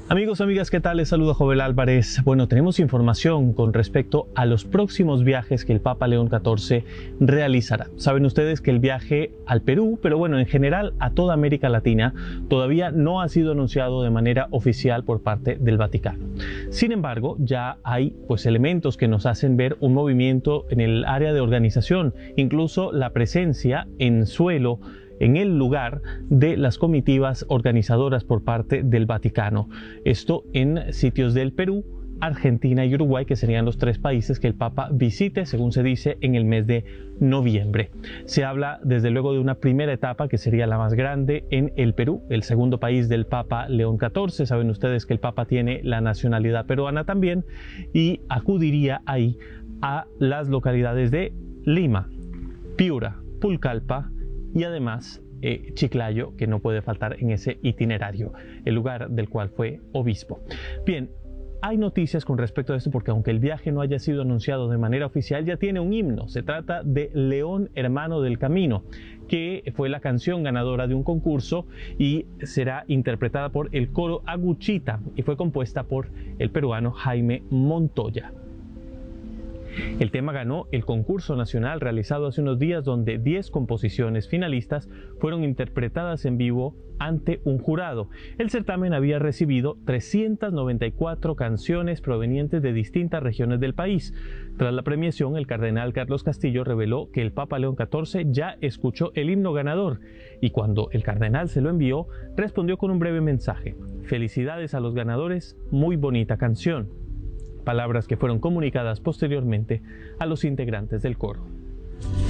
Amigos, amigas, ¿qué tal? Les saluda Jovel Álvarez. Bueno, tenemos información con respecto a los próximos viajes que el Papa León XIV realizará. Saben ustedes que el viaje al Perú, pero bueno, en general a toda América Latina, todavía no ha sido anunciado de manera oficial por parte del Vaticano. Sin embargo, ya hay elementos que nos hacen ver un movimiento en el área de organización, incluso la presencia en suelo en el lugar de las comitivas organizadoras por parte del Vaticano. Esto en sitios del Perú, Argentina y Uruguay, que serían los tres países que el Papa visite, según se dice, en el mes de noviembre. Se habla desde luego de una primera etapa que sería la más grande en el Perú, el segundo país del Papa León XIV. Saben ustedes que el Papa tiene la nacionalidad peruana también y acudiría ahí a las localidades de Lima, Piura, Pucallpa y además Chiclayo, que no puede faltar en ese itinerario, el lugar del cual fue obispo. Bien, hay noticias con respecto a esto porque aunque el viaje no haya sido anunciado de manera oficial, ya tiene un himno. Se trata de León Hermano del Camino, que fue la canción ganadora de un concurso y será interpretada por el coro Aguchita y fue compuesta por el peruano Jaime Montoya. El tema ganó el concurso nacional realizado hace unos días, donde 10 composiciones finalistas fueron interpretadas en vivo ante un jurado. El certamen había recibido 394 canciones provenientes de distintas regiones del país. Tras la premiación, el cardenal Carlos Castillo reveló que el Papa León XIV ya escuchó el himno ganador y cuando el cardenal se lo envió, respondió con un breve mensaje: "Felicidades a los ganadores, muy bonita canción". Palabras que fueron comunicadas posteriormente a los integrantes del coro.